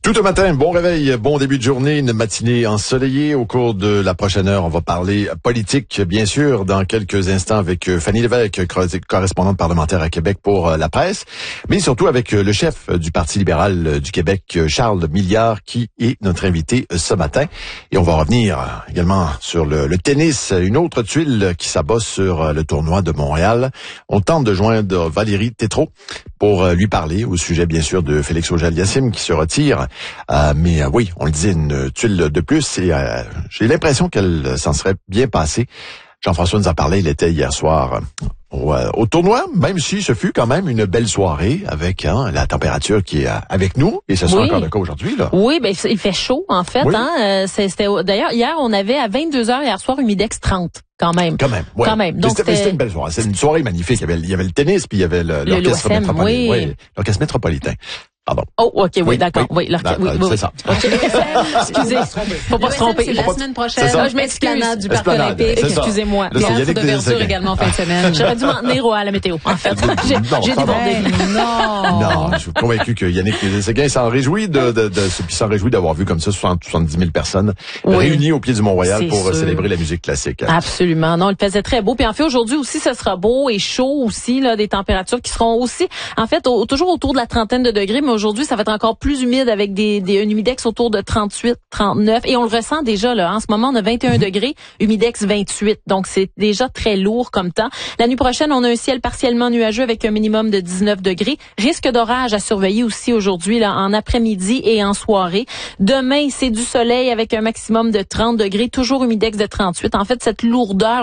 Tout un matin, bon réveil, bon début de journée, une matinée ensoleillée. Au cours de la prochaine heure, on va parler politique, bien sûr, dans quelques instants avec Fanny Lévesque, correspondante parlementaire à Québec pour La Presse, mais surtout avec le chef du Parti libéral du Québec, Charles Milliard, qui est notre invité ce matin. Et on va revenir également sur le tennis, une autre tuile qui s'abat sur le tournoi de Montréal. On tente de joindre Valérie Tétrault pour lui parler au sujet, bien sûr, de Félix Auger-Aliassime qui se retire. Mais oui, on le disait, une tuile de plus et j'ai l'impression qu'elle s'en serait bien passée. Jean-François nous en parlait, il était hier soir au tournoi, même si ce fut quand même une belle soirée avec la température qui est avec nous, et ce sera encore le cas aujourd'hui, là. Oui, ben il fait chaud en fait. Oui. C'était d'ailleurs hier on avait à 22h hier soir humidex 30. Quand même. Ouais. Quand même. Donc c'était une belle soirée. C'est une soirée magnifique. Il y avait le tennis, puis il y avait l'orchestre métropolitain. Oui, l'orchestre métropolitain. Pardon. Oh, OK, oui, d'accord. Oui, c'est ça. Excusez. Faut pas se tromper. C'est la semaine prochaine. Je m'excuse. Du Parc olympique. Excusez-moi. Théâtre de verdure également en fin de semaine. J'aurais dû m'en tenir à la météo, en fait. J'ai débordé. Non, je suis convaincu que Yannick Séguin s'en réjouit puis s'en réjouit d'avoir vu comme ça 70 000 personnes réunies au pied du Mont-Royal pour célébrer la musique classique. Absolument. Non, il faisait très beau. Puis en fait, aujourd'hui aussi, ce sera beau et chaud aussi, là, des températures qui seront aussi, en fait, toujours autour de la trentaine de degrés, mais aujourd'hui, ça va être encore plus humide avec un humidex autour de 38, 39. Et on le ressent déjà, là. En ce moment, on a 21 degrés, humidex 28. Donc, c'est déjà très lourd comme temps. La nuit prochaine, on a un ciel partiellement nuageux avec un minimum de 19 degrés. Risque d'orage à surveiller aussi aujourd'hui, là, en après-midi et en soirée. Demain, c'est du soleil avec un maximum de 30 degrés, toujours humidex de 38. En fait, cette lourdeur